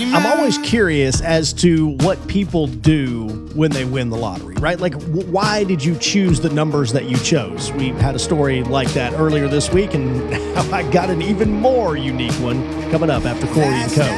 I'm always curious as to what people do when they win the lottery, right? Like, why did you choose the numbers that you chose? We had a story like that earlier this week, and I got an even more unique one coming up after Corey and Co.